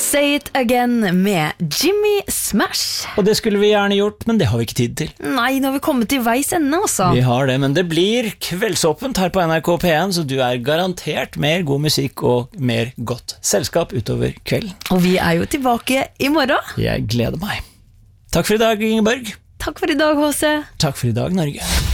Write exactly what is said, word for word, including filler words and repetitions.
Say It Again med Jimmy Smash. Og det skulle vi gjerne gjort, men det har vi ikke tid til. Nei, nå har vi kommet til veis ende altså. Vi har det, men det blir kveldsåpent her på N R K P en, så du er garantert mer god musikk og mer godt selskap utover kvelden. Og vi er jo tilbake i morgen. Jeg gleder meg. Takk for i dag, Ingeborg. Takk for i dag, H C. Takk for i dag, Norge.